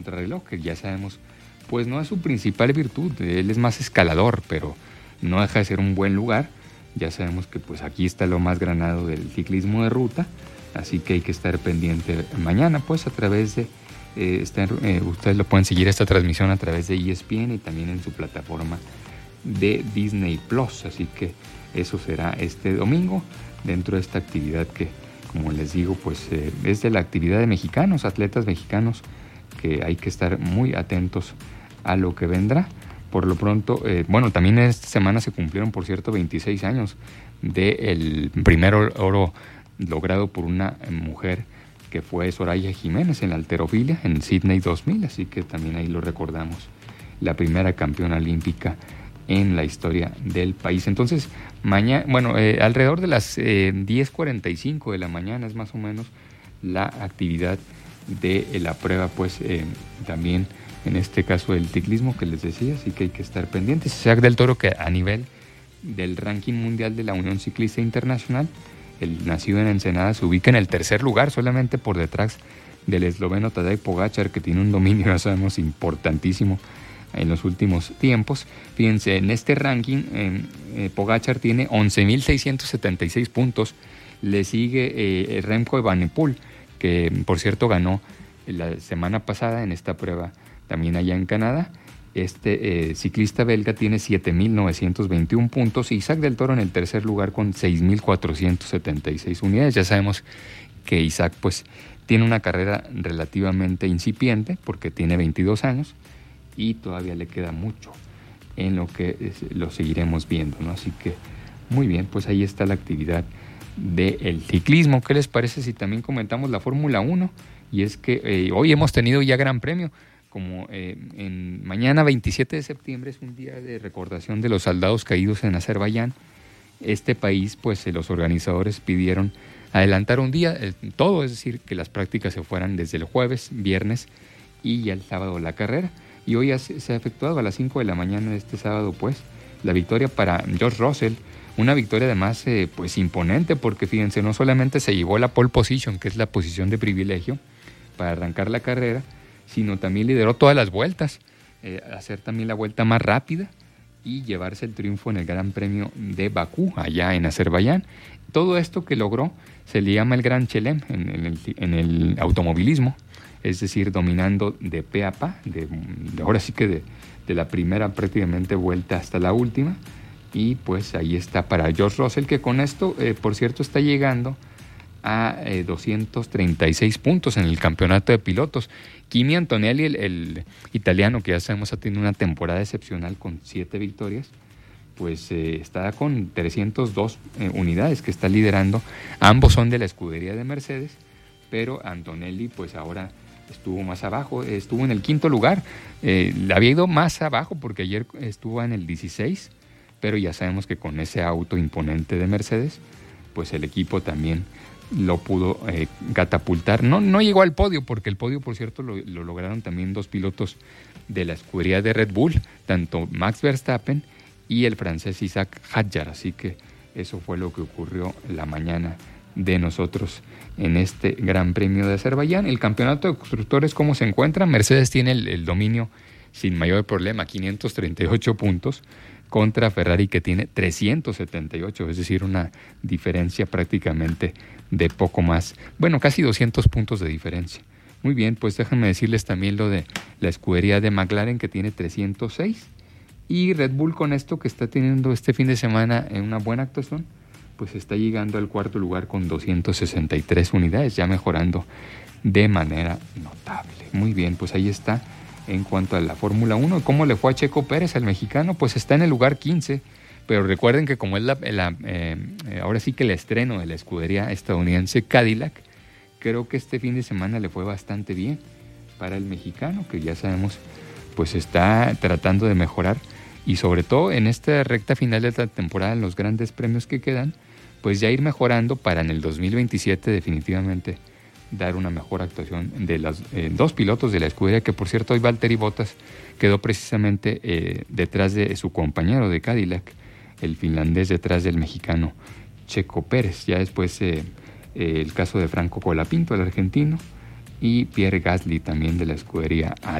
contrarreloj, que ya sabemos, pues no es su principal virtud, él es más escalador, pero no deja de ser un buen lugar. Ya sabemos que pues aquí está lo más granado del ciclismo de ruta, así que hay que estar pendiente mañana, pues a través de, ustedes lo pueden seguir esta transmisión a través de ESPN y también en su plataforma de Disney Plus, así que eso será este domingo dentro de esta actividad que, como les digo, pues es de la actividad de mexicanos, atletas mexicanos, que hay que estar muy atentos a lo que vendrá. Por lo pronto, bueno, también esta semana se cumplieron, por cierto, 26 años del primer oro logrado por una mujer, que fue Soraya Jiménez en la halterofilia en Sydney 2000, así que también ahí lo recordamos, la primera campeona olímpica en la historia del país. Entonces, mañana, bueno, alrededor de las 10:45 de la mañana es más o menos la actividad de la prueba, pues también en este caso el ciclismo que les decía, así que hay que estar pendientes. Isaac del Toro, que a nivel del ranking mundial de la Unión Ciclista Internacional, el nacido en Ensenada, se ubica en el tercer lugar, solamente por detrás del esloveno Tadej Pogačar, que tiene un dominio, ya sabemos, importantísimo en los últimos tiempos. Fíjense, en este ranking Pogačar tiene 11.676 puntos, le sigue Remco Evenepoel, que por cierto ganó la semana pasada en esta prueba también allá en Canadá. Este ciclista belga tiene 7.921 puntos y Isaac del Toro en el tercer lugar con 6.476 unidades. Ya sabemos que Isaac pues tiene una carrera relativamente incipiente porque tiene 22 años y todavía le queda mucho en lo que lo seguiremos viendo, ¿no? Así que muy bien, pues ahí está la actividad del ciclismo. ¿Qué les parece si también comentamos la Fórmula 1? Y es que hoy hemos tenido ya gran premio, como mañana 27 de septiembre es un día de recordación de los soldados caídos en Azerbaiyán. Este país, pues los organizadores pidieron adelantar un día todo, es decir, que las prácticas se fueran desde el jueves, viernes y ya el sábado la carrera. Y hoy se ha efectuado a las 5 de la mañana de este sábado, pues, la victoria para George Russell. Una victoria además pues imponente, porque fíjense, no solamente se llevó la pole position, que es la posición de privilegio para arrancar la carrera, sino también lideró todas las vueltas, hacer también la vuelta más rápida y llevarse el triunfo en el Gran Premio de Bakú, allá en Azerbaiyán. Todo esto que logró se le llama el Gran Chelem en el automovilismo, es decir, dominando de pe a pa, ahora sí que de la primera prácticamente vuelta hasta la última. Y pues ahí está para George Russell, que con esto, por cierto, está llegando a 236 puntos en el campeonato de pilotos. Kimi Antonelli, el italiano, que ya sabemos ha tenido una temporada excepcional con 7 victorias, pues está con 302 unidades que está liderando. Ambos son de la escudería de Mercedes, pero Antonelli pues ahora estuvo más abajo, estuvo en el 5º lugar. Había ido más abajo porque ayer estuvo en el 16, pero ya sabemos que con ese auto imponente de Mercedes, pues el equipo también lo pudo catapultar. No llegó al podio, porque el podio, por cierto, lo lograron también 2 pilotos de la escudería de Red Bull, tanto Max Verstappen y el francés Isaac Hadjar. Así que eso fue lo que ocurrió la mañana de nosotros en este Gran Premio de Azerbaiyán. El campeonato de constructores, ¿cómo se encuentra? Mercedes tiene el dominio sin mayor problema, 538 puntos, contra Ferrari, que tiene 378, es decir, una diferencia prácticamente de poco más, bueno, casi 200 puntos de diferencia. Muy bien, pues déjenme decirles también lo de la escudería de McLaren, que tiene 306, y Red Bull, con esto que está teniendo este fin de semana en una buena actuación, pues está llegando al 4º lugar con 263 unidades, ya mejorando de manera notable. Muy bien, pues ahí está. En cuanto a la Fórmula 1, ¿cómo le fue a Checo Pérez, al mexicano? Pues está en el lugar 15, pero recuerden que como es ahora sí que el estreno de la escudería estadounidense Cadillac, creo que este fin de semana le fue bastante bien para el mexicano, que ya sabemos pues está tratando de mejorar, y sobre todo en esta recta final de la temporada, en los grandes premios que quedan, pues ya ir mejorando para en el 2027 definitivamente dar una mejor actuación de los 2 pilotos de la escudería, que por cierto hoy Valtteri Bottas quedó precisamente detrás de su compañero de Cadillac, el finlandés, detrás del mexicano Checo Pérez. Ya después el caso de Franco Colapinto, el argentino, y Pierre Gasly también de la escudería